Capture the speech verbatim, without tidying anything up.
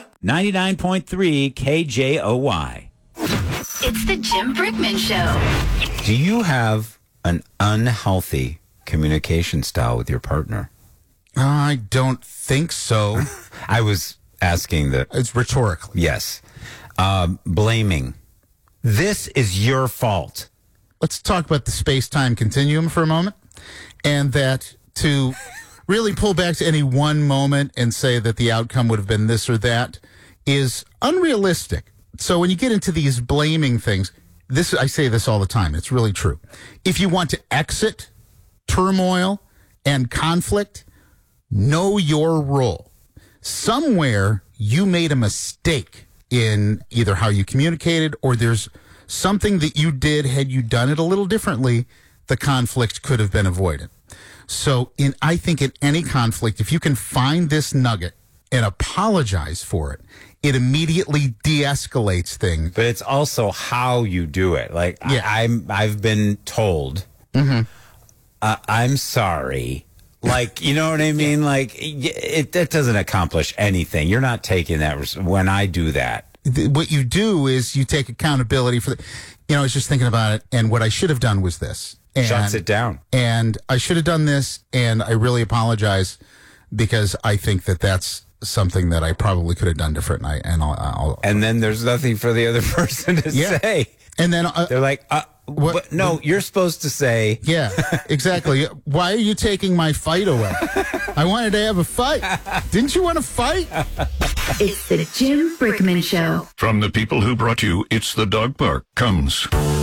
ninety-nine point three K J O Y. It's the Jim Brickman Show. Do you have an unhealthy communication style with your partner? I don't think so. I was asking the... It's rhetorically. Yes. Um, blaming. This is your fault. Let's talk about the space-time continuum for a moment. And that to really pull back to any one moment and say that the outcome would have been this or that is unrealistic. So when you get into these blaming things, this I say this all the time. It's really true. If you want to exit turmoil and conflict, know your role. Somewhere you made a mistake in either how you communicated or there's something that you did. Had you done it a little differently, the conflict could have been avoided. So in I think in any conflict, if you can find this nugget and apologize for it, it immediately de-escalates things. But it's also how you do it. Like Yeah. I, I'm, I've been told, Mm-hmm. uh, I'm sorry. Like, you know what I mean? Like, it, that doesn't accomplish anything. You're not taking that res- when I do that. Th- What you do is you take accountability for the, you know, I was just thinking about it, and what I should have done was this. And, Shuts it down. And I should have done this, and I really apologize because I think that that's something that I probably could have done different. And, I, and I'll, I'll And then there's nothing for the other person to Yeah. say. and then uh, They're like, uh, What- what, no, you're supposed to say, yeah, exactly. Why are you taking my fight away? I wanted to have a fight. Didn't you want to fight? It's the Jim Brickman Show. From the people who brought you It's the Dog Park comes